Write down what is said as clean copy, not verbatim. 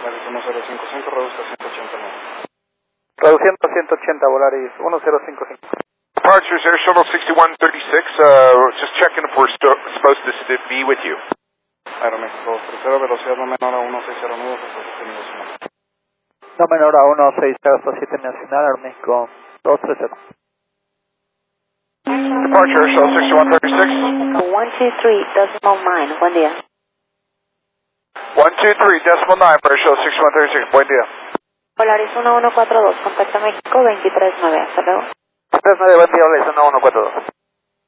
Volaris 1055, reduzca 189. Reduciendo a 180, Volaris 1055. Departures Air Shuttle 6136, just checking if we're supposed to be with you. Aeroméxico 230, velocidad no menor a 1609, hasta nacional. No menor a 1607 nacional, Aeroméxico 230. Departure Air Shuttle 6136. 123.9, buen día. 123.9 for Air Shuttle 6136, buen día. Polaris 1142, contacto México 239, hasta luego. 239, buen día, Volaris 1142.